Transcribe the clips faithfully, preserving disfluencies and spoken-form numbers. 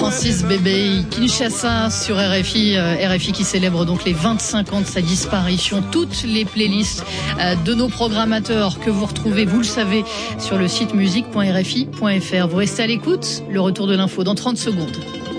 Francis Bébé, Kinshasa sur R F I, R F I qui célèbre donc les vingt-cinq ans de sa disparition. Toutes les playlists de nos programmateurs que vous retrouvez, vous le savez, sur le site musique point r f i point f r. Vous restez à l'écoute, le retour de l'info dans trente secondes.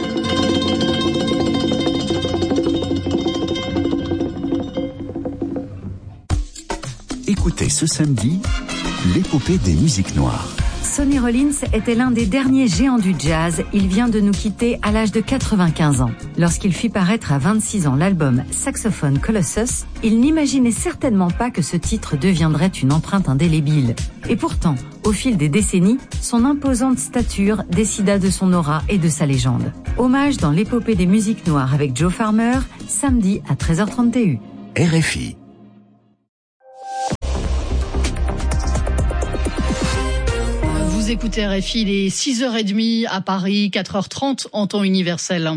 Écoutez ce samedi, l'épopée des musiques noires. Sonny Rollins était l'un des derniers géants du jazz. Il vient de nous quitter à l'âge de quatre-vingt-quinze ans. Lorsqu'il fit paraître à vingt-six ans l'album Saxophone Colossus, il n'imaginait certainement pas que ce titre deviendrait une empreinte indélébile. Et pourtant, au fil des décennies, son imposante stature décida de son aura et de sa légende. Hommage dans l'épopée des musiques noires avec Joe Farmer, samedi à treize heures trente et un. R F I. Vous écoutez R F I, il est six heures trente à Paris, quatre heures trente en temps universel.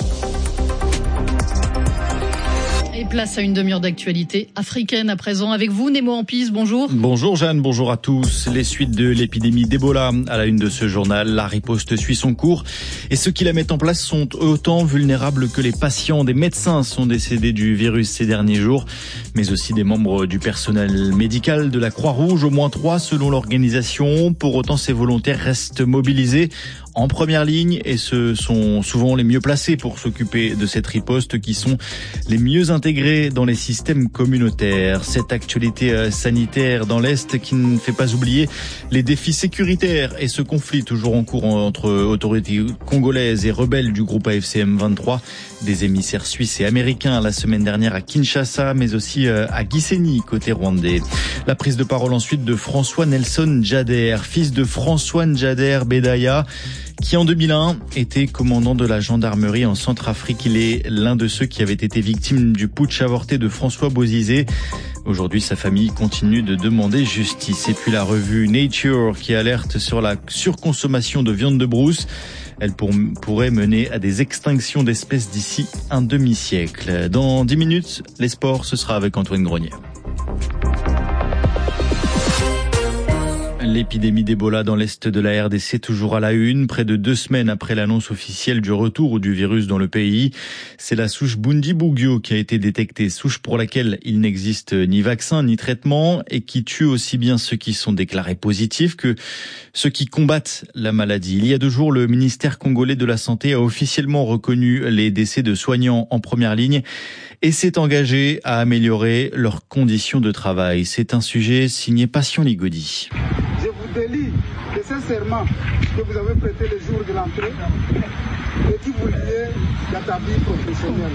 Et place à une demi-heure d'actualité africaine à présent avec vous, Nemo Ampis, bonjour. Bonjour Jeanne, bonjour à tous. Les suites de l'épidémie d'Ebola à la une de ce journal, la riposte suit son cours et ceux qui la mettent en place sont autant vulnérables que les patients. Des médecins sont décédés du virus ces derniers jours, mais aussi des membres du personnel médical de la Croix-Rouge, au moins trois selon l'organisation. Pour autant, ces volontaires restent mobilisés en première ligne et ce sont souvent les mieux placés pour s'occuper de cette riposte qui sont les mieux intégrés dans les systèmes communautaires. Cette actualité sanitaire dans l'Est qui ne fait pas oublier les défis sécuritaires et ce conflit toujours en cours entre autorités congolaises et rebelles du groupe A F C M vingt-trois, des émissaires suisses et américains la semaine dernière à Kinshasa mais aussi à Gisenyi côté rwandais. La prise de parole ensuite de François Nelson Djader, fils de François Djader Bedaya, qui en deux mille un était commandant de la gendarmerie en Centrafrique. Il est l'un de ceux qui avaient été victimes du putsch avorté de François Bozizé. Aujourd'hui, sa famille continue de demander justice. Et puis la revue Nature qui alerte sur la surconsommation de viande de brousse. Elle pour, pourrait mener à des extinctions d'espèces d'ici un demi-siècle. Dans dix minutes, les sports, ce sera avec Antoine Grenier. L'épidémie d'Ebola dans l'est de la R D C toujours à la une, près de deux semaines après l'annonce officielle du retour du virus dans le pays. C'est la souche Bundibugyo qui a été détectée, souche pour laquelle il n'existe ni vaccin ni traitement et qui tue aussi bien ceux qui sont déclarés positifs que ceux qui combattent la maladie. Il y a deux jours, le ministère congolais de la Santé a officiellement reconnu les décès de soignants en première ligne et s'est engagé à améliorer leurs conditions de travail. C'est un sujet signé Passion Ligodi. Je vous délie de ce serment que vous avez prêté le jour de l'entrée et qui vous liez dans ta vie professionnelle.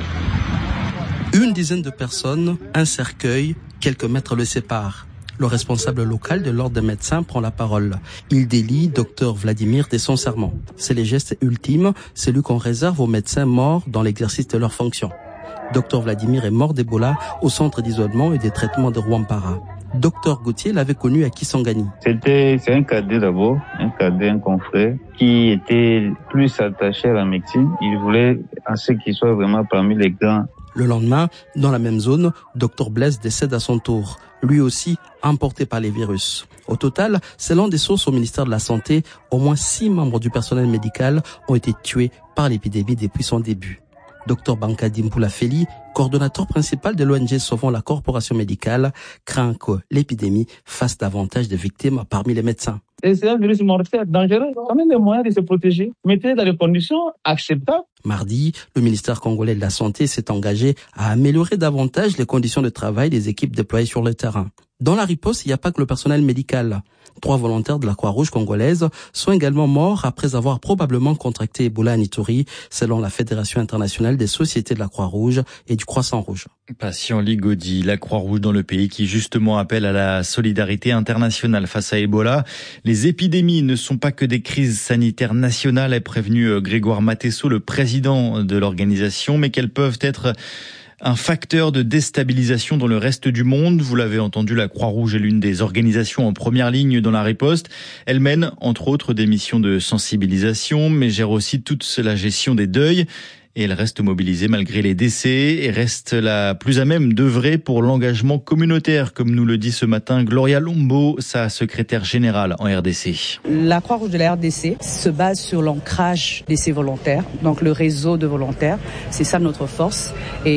Une dizaine de personnes, un cercueil, quelques mètres le séparent. Le responsable local de l'ordre des médecins prend la parole. Il délie docteur Vladimir de son serment. C'est le geste ultime, celui qu'on réserve aux médecins morts dans l'exercice de leurs fonctions. docteur Vladimir est mort d'Ebola au centre d'isolement et de traitement de Rwampara. docteur Gauthier l'avait connu à Kisangani. C'était, c'est un cadet d'abord, un cadet, un confrère, qui était plus attaché à la médecine. Il voulait à ce qu'il soit vraiment parmi les grands. Le lendemain, dans la même zone, docteur Blaise décède à son tour, lui aussi emporté par les virus. Au total, selon des sources au ministère de la Santé, au moins six membres du personnel médical ont été tués par l'épidémie depuis son début. docteur Bankadi Mpoulafeli, coordonnateur principal de l'O N G Sauvons la Corporation Médicale, craint que l'épidémie fasse davantage de victimes parmi les médecins. Et c'est un virus mortel, dangereux. On a les moyens de se protéger. Mettez dans des conditions acceptables. Mardi, le ministère congolais de la Santé s'est engagé à améliorer davantage les conditions de travail des équipes déployées sur le terrain. Dans la riposte, il n'y a pas que le personnel médical. Trois volontaires de la Croix-Rouge congolaise sont également morts après avoir probablement contracté Ebola à Ituri, selon la Fédération internationale des sociétés de la Croix-Rouge et du Croissant Rouge. Patient Ligodi, la Croix-Rouge dans le pays qui justement appelle à la solidarité internationale face à Ebola. Les épidémies ne sont pas que des crises sanitaires nationales, est prévenu Grégoire Matesso, le président de l'organisation, mais qu'elles peuvent être un facteur de déstabilisation dans le reste du monde. Vous l'avez entendu, la Croix-Rouge est l'une des organisations en première ligne dans la riposte. Elle mène, entre autres, des missions de sensibilisation, mais gère aussi toute la gestion des deuils et elle reste mobilisée malgré les décès et reste la plus à même d'œuvrer pour l'engagement communautaire, comme nous le dit ce matin Gloria Lombo, sa secrétaire générale en R D C. La Croix-Rouge de la R D C se base sur l'ancrage de ses volontaires, donc le réseau de volontaires, c'est ça notre force.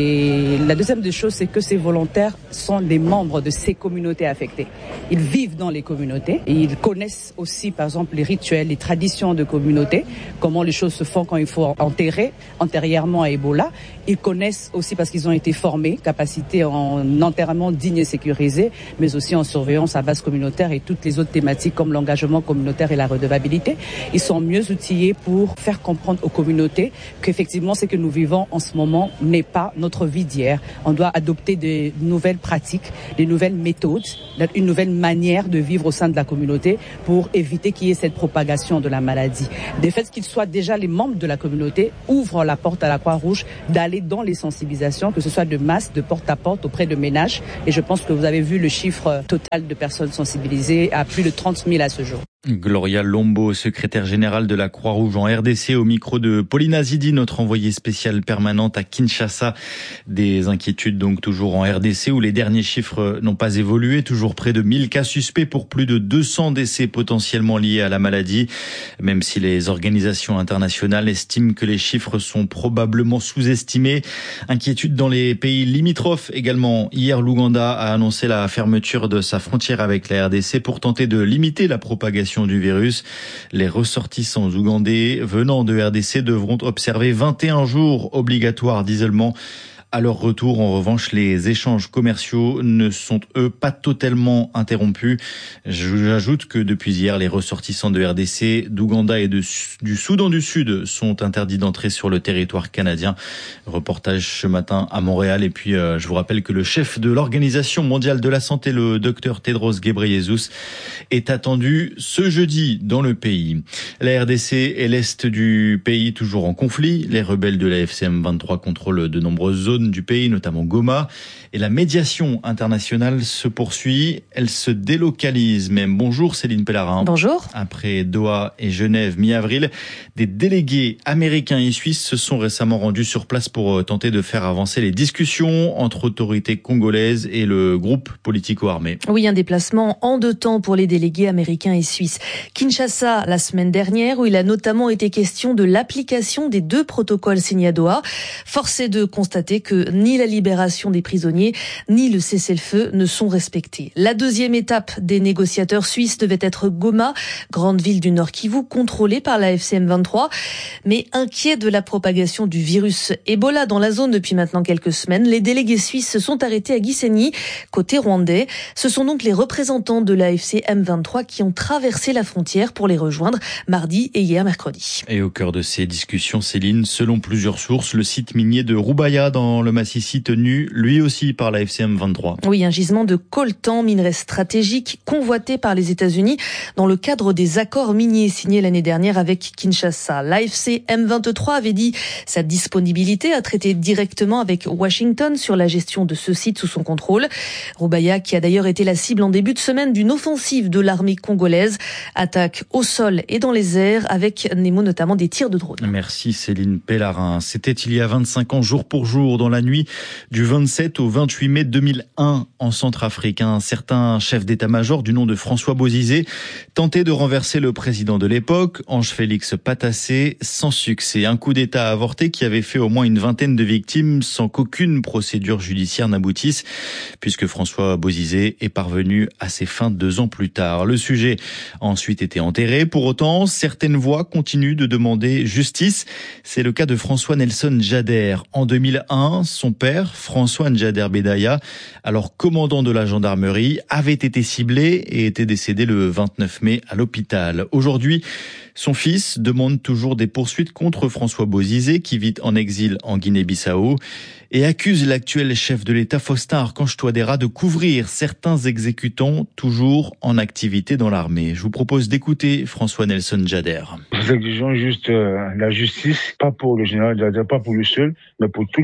Et la deuxième des choses, c'est que ces volontaires sont des membres de ces communautés affectées. Ils vivent dans les communautés et ils connaissent aussi, par exemple, les rituels, les traditions de communauté, comment les choses se font quand il faut enterrer antérieurement à Ebola. Ils connaissent aussi parce qu'ils ont été formés, capacité en enterrement digne et sécurisé, mais aussi en surveillance à base communautaire et toutes les autres thématiques comme l'engagement communautaire et la redevabilité. Ils sont mieux outillés pour faire comprendre aux communautés qu'effectivement ce que nous vivons en ce moment n'est pas notre vie d'hier. On doit adopter de nouvelles pratiques, de nouvelles méthodes, une nouvelle manière de vivre au sein de la communauté pour éviter qu'il y ait cette propagation de la maladie. De fait qu'ils soient déjà les membres de la communauté ouvre la porte à la Croix-Rouge d'aller dans les sensibilisations, que ce soit de masse, de porte à porte auprès de ménages. Et je pense que vous avez vu le chiffre total de personnes sensibilisées à plus de trente mille à ce jour. Gloria Lombo, secrétaire générale de la Croix-Rouge en R D C, au micro de Pauline Azidi, notre envoyée spéciale permanente à Kinshasa. Des inquiétudes donc toujours en R D C où les derniers chiffres n'ont pas évolué. Toujours près de mille cas suspects pour plus de deux cents décès potentiellement liés à la maladie. Même si les organisations internationales estiment que les chiffres sont probablement sous-estimés. Inquiétude dans les pays limitrophes également. Hier, l'Ouganda a annoncé la fermeture de sa frontière avec la R D C pour tenter de limiter la propagation du virus. Les ressortissants ougandais venant de R D C devront observer vingt et un jours obligatoires d'isolement. À leur retour, en revanche, les échanges commerciaux ne sont, eux, pas totalement interrompus. J'ajoute que depuis hier, les ressortissants de R D C, d'Ouganda et de, du Soudan du Sud sont interdits d'entrer sur le territoire canadien. Reportage ce matin à Montréal. Et puis, euh, je vous rappelle que le chef de l'Organisation mondiale de la santé, le docteur Tedros Ghebreyesus, est attendu ce jeudi dans le pays. La R D C et l'Est du pays toujours en conflit. Les rebelles de la F C M vingt-trois contrôlent de nombreuses zones du pays, notamment Goma. Et la médiation internationale se poursuit. Elle se délocalise même. Bonjour Céline Pellarin. Bonjour. Après Doha et Genève mi-avril, des délégués américains et suisses se sont récemment rendus sur place pour tenter de faire avancer les discussions entre autorités congolaises et le groupe politico-armé. Oui, un déplacement en deux temps pour les délégués américains et suisses. Kinshasa la semaine dernière, où il a notamment été question de l'application des deux protocoles signés à Doha. Force est de constater que que ni la libération des prisonniers, ni le cessez-le-feu ne sont respectés. La deuxième étape des négociateurs suisses devait être Goma, grande ville du Nord Kivu, contrôlée par la F C M vingt-trois. Mais inquiets de la propagation du virus Ebola dans la zone depuis maintenant quelques semaines, les délégués suisses se sont arrêtés à Gisenyi, côté rwandais. Ce sont donc les représentants de la F C M vingt-trois qui ont traversé la frontière pour les rejoindre mardi et hier mercredi. Et au cœur de ces discussions, Céline, selon plusieurs sources, le site minier de Rubaya dans le Massissi tenu lui aussi par la F C M vingt-trois. Oui, un gisement de coltan, minerai stratégique convoité par les États-Unis dans le cadre des accords miniers signés l'année dernière avec Kinshasa. La F C M vingt-trois avait dit sa disponibilité à traiter directement avec Washington sur la gestion de ce site sous son contrôle. Rubaya, qui a d'ailleurs été la cible en début de semaine d'une offensive de l'armée congolaise, attaque au sol et dans les airs avec Nemo notamment des tirs de drone. Merci Céline Pellarin. C'était il y a vingt-cinq ans jour pour jour dans la nuit du vingt-sept au vingt-huit mai deux mille un en Centrafrique. Un certain chef d'état-major du nom de François Bozizé tentait de renverser le président de l'époque, Ange-Félix Patassé, sans succès. Un coup d'état avorté qui avait fait au moins une vingtaine de victimes sans qu'aucune procédure judiciaire n'aboutisse, puisque François Bozizé est parvenu à ses fins deux ans plus tard. Le sujet a ensuite été enterré. Pour autant, certaines voix continuent de demander justice. C'est le cas de François Nelson Jader. En deux mille un, son père, François Njader Bedaya, alors commandant de la gendarmerie, avait été ciblé et était décédé le vingt-neuf mai à l'hôpital. Aujourd'hui, son fils demande toujours des poursuites contre François Bozizé, qui vit en exil en Guinée-Bissau, et accuse l'actuel chef de l'État, Faustin Archange Touadéra, de couvrir certains exécutants toujours en activité dans l'armée. Je vous propose d'écouter François Nelson Jader. Nous exigeons juste euh, la justice, pas pour le général Jader, pas pour lui seul, mais pour toutes les victimes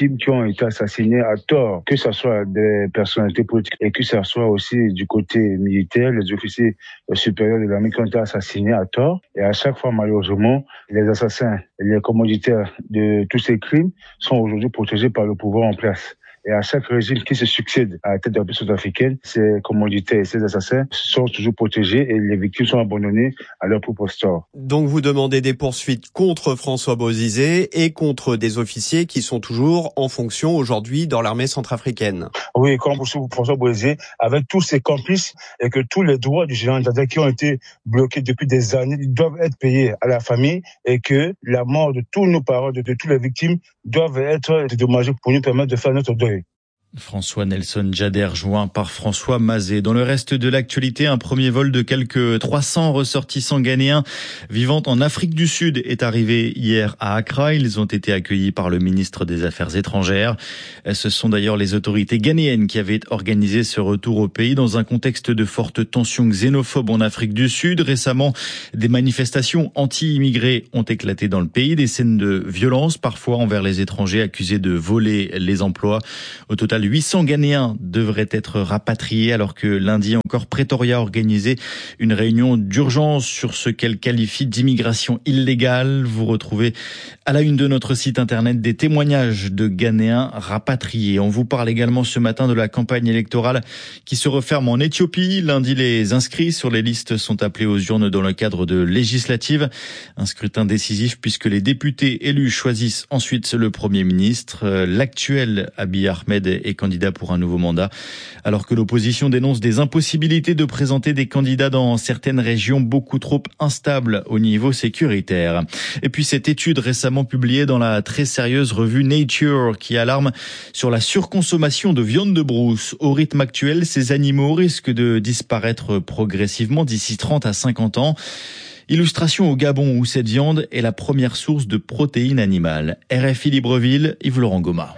victimes qui ont été assassinées à tort, que ce soit des personnalités politiques et que ce soit aussi du côté militaire, les officiers supérieurs de l'armée qui ont été assassinés à tort. Et à chaque fois, malheureusement, les assassins, les commanditaires de tous ces crimes sont aujourd'hui protégés par le pouvoir en place. Et à chaque régime qui se succède à la tête de la République centrafricaine, ces commanditaires et ces assassins sont toujours protégés et les victimes sont abandonnées à leur propre sort. Donc vous demandez des poursuites contre François Bozizé et contre des officiers qui sont toujours en fonction aujourd'hui dans l'armée centrafricaine. Oui, contre François Bozizé, avec tous ses complices et que tous les droits du général Dada qui ont été bloqués depuis des années, ils doivent être payés à la famille et que la mort de tous nos parents, de, de toutes les victimes, doivent être dédommagés pour nous permettre de faire notre deuil. François Nelson Djader, joint par François Mazet. Dans le reste de l'actualité, un premier vol de quelques trois cents ressortissants ghanéens vivant en Afrique du Sud est arrivé hier à Accra. Ils ont été accueillis par le ministre des Affaires étrangères. Ce sont d'ailleurs les autorités ghanéennes qui avaient organisé ce retour au pays dans un contexte de fortes tensions xénophobes en Afrique du Sud. Récemment, des manifestations anti-immigrés ont éclaté dans le pays, des scènes de violence parfois envers les étrangers accusés de voler les emplois. Au total, huit cents Ghanéens devraient être rapatriés alors que lundi encore Pretoria a organisé une réunion d'urgence sur ce qu'elle qualifie d'immigration illégale. Vous retrouvez à la une de notre site internet des témoignages de Ghanéens rapatriés. On vous parle également ce matin de la campagne électorale qui se referme en Éthiopie. Lundi, les inscrits sur les listes sont appelés aux urnes dans le cadre de législatives. Un scrutin décisif puisque les députés élus choisissent ensuite le Premier ministre. L'actuel Abiy Ahmed est candidat pour un nouveau mandat, alors que l'opposition dénonce des impossibilités de présenter des candidats dans certaines régions beaucoup trop instables au niveau sécuritaire. Et puis cette étude récemment publiée dans la très sérieuse revue Nature qui alarme sur la surconsommation de viande de brousse. Au rythme actuel, ces animaux risquent de disparaître progressivement d'ici trente à cinquante ans. Illustration au Gabon où cette viande est la première source de protéines animales. R F I Libreville, Yves-Laurent Goma.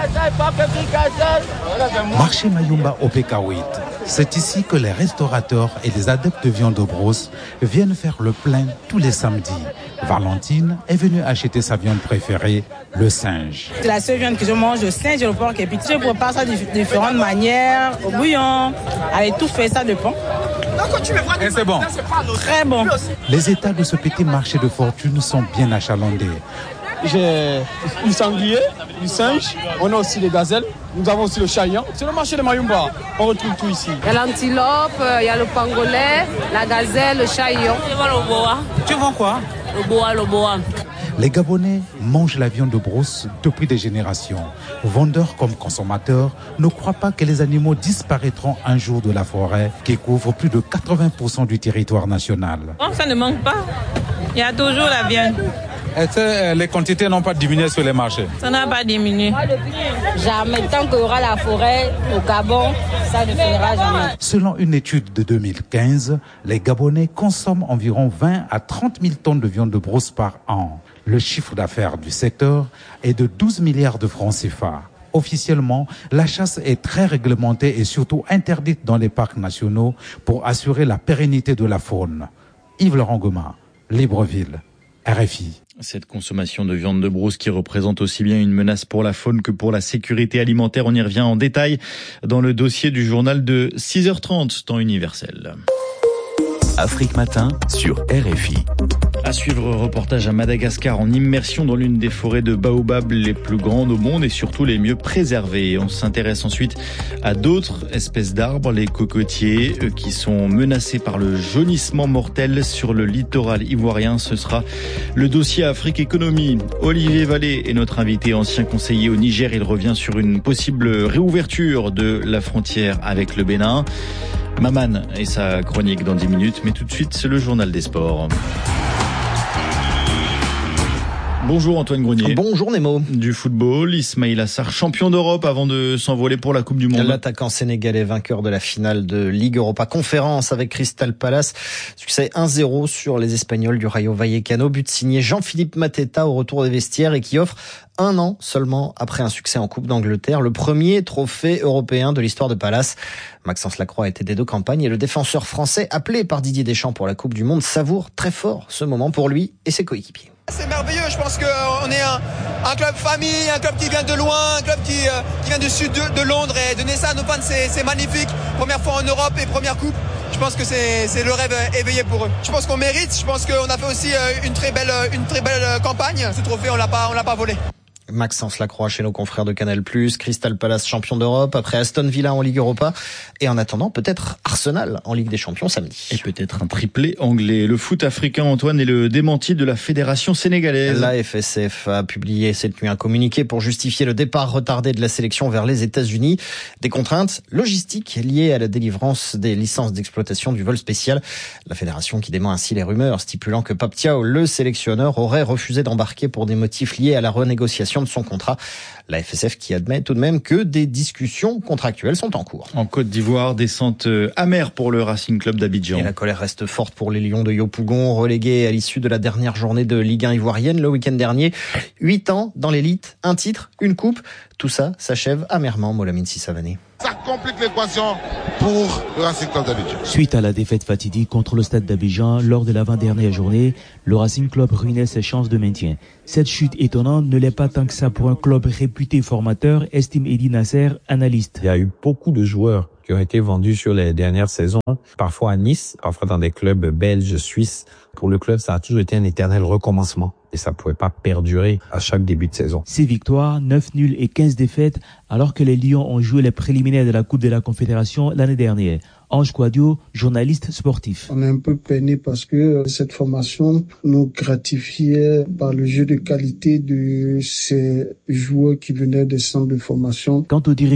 Marché Mayumba au Pékawit. C'est ici que les restaurateurs et les adeptes de viande de brousse viennent faire le plein tous les samedis. Valentine est venue acheter sa viande préférée, le singe. C'est la seule viande que je mange, le singe et le porc. Et puis je prépare ça de différentes manières, au bouillon, avec tout fait, ça dépend. Et c'est bon. Très bon. Les états de ce petit marché de fortune sont bien achalandés. J'ai du sanglier, du singe, on a aussi les gazelles, nous avons aussi le chayan. C'est le marché de Mayumba, on retrouve tout ici. Il y a l'antilope, il y a le pangolais, la gazelle, le chayan. Tu vends quoi? Le boa, le boa. Les Gabonais mangent la viande de brousse depuis des générations. Vendeurs comme consommateurs ne croient pas que les animaux disparaîtront un jour de la forêt qui couvre plus de quatre-vingts pour cent du territoire national. Non, ça ne manque pas. Il y a toujours la viande. Est-ce que les quantités n'ont pas diminué sur les marchés? Ça n'a pas diminué. Jamais. Tant qu'il y aura la forêt au Gabon, ça ne finira jamais. Selon une étude de deux mille quinze, les Gabonais consomment environ vingt à trente mille tonnes de viande de brousse par an. Le chiffre d'affaires du secteur est de douze milliards de francs C F A. Officiellement, la chasse est très réglementée et surtout interdite dans les parcs nationaux pour assurer la pérennité de la faune. Yves-Laurent Goma, Libreville, R F I. Cette consommation de viande de brousse qui représente aussi bien une menace pour la faune que pour la sécurité alimentaire. On y revient en détail dans le dossier du journal de six heures trente, temps universel. Afrique Matin sur R F I. À suivre, reportage à Madagascar en immersion dans l'une des forêts de baobab les plus grandes au monde et surtout les mieux préservées. On s'intéresse ensuite à d'autres espèces d'arbres, les cocotiers, qui sont menacés par le jaunissement mortel sur le littoral ivoirien. Ce sera le dossier Afrique Économie. Olivier Vallée est notre invité, ancien conseiller au Niger. Il revient sur une possible réouverture de la frontière avec le Bénin. Maman et sa chronique dans dix minutes, mais tout de suite, c'est le journal des sports. Bonjour Antoine Grenier. Bonjour Nemo. Du football, Ismaïl Assar, champion d'Europe avant de s'envoler pour la Coupe du Monde. L'attaquant sénégalais vainqueur de la finale de Ligue Europa Conférence avec Crystal Palace. Succès un zéro sur les Espagnols du Rayo Vallecano. But signé Jean-Philippe Mateta au retour des vestiaires et qui offre un an seulement après un succès en Coupe d'Angleterre, le premier trophée européen de l'histoire de Palace. Maxence Lacroix était des deux campagnes et le défenseur français appelé par Didier Deschamps pour la Coupe du Monde savoure très fort ce moment pour lui et ses coéquipiers. C'est merveilleux, je pense qu'on est un, un club famille, un club qui vient de loin, un club qui, euh, qui vient du sud de, de Londres et donner ça à nos fans c'est, c'est magnifique. Première fois en Europe et première coupe, je pense que c'est, c'est le rêve éveillé pour eux. Je pense qu'on mérite, je pense qu'on a fait aussi une très belle, une très belle campagne. Ce trophée on l'a pas, on l'a pas volé. Maxence Lacroix chez nos confrères de Canal plus, Crystal Palace champion d'Europe, après Aston Villa en Ligue Europa, et en attendant peut-être Arsenal en Ligue des Champions samedi. Et peut-être un triplé anglais. Le foot africain, Antoine, est le démenti de la fédération sénégalaise. La F S F a publié cette nuit un communiqué pour justifier le départ retardé de la sélection vers les États-Unis. Des contraintes logistiques liées à la délivrance des licences d'exploitation du vol spécial. La fédération qui dément ainsi les rumeurs stipulant que Pape Thiaw, le sélectionneur, aurait refusé d'embarquer pour des motifs liés à la renégociation de son contrat. La F S F qui admet tout de même que des discussions contractuelles sont en cours. En Côte d'Ivoire, descente amère pour le Racing Club d'Abidjan. Et la colère reste forte pour les Lions de Yopougon, relégués à l'issue de la dernière journée de Ligue un ivoirienne le week-end dernier. Huit ans dans l'élite, un titre, une coupe. Tout ça s'achève amèrement, Molamine Sissavané. Ça complique l'équation pour le Racing Club d'Abidjan. Suite à la défaite fatidique contre le Stade d'Abidjan lors de l'avant-dernière journée, le Racing Club ruinait ses chances de maintien. Cette chute étonnante ne l'est pas tant que ça pour un club réputé formateur, estime Eddy Nasser, analyste. Il y a eu beaucoup de joueurs qui ont été vendus sur les dernières saisons, parfois à Nice, parfois dans des clubs belges, suisses. Pour le club, ça a toujours été un éternel recommencement. Et ça ne pouvait pas perdurer à chaque début de saison. Six victoires, neuf nuls et quinze défaites, alors que les Lions ont joué les préliminaires de la Coupe de la Confédération l'année dernière. Ange Quadio, journaliste sportif. On est un peu peiné parce que cette formation nous gratifiait par le jeu de qualité de ces joueurs qui venaient des centres de formation. Quant au dirigeant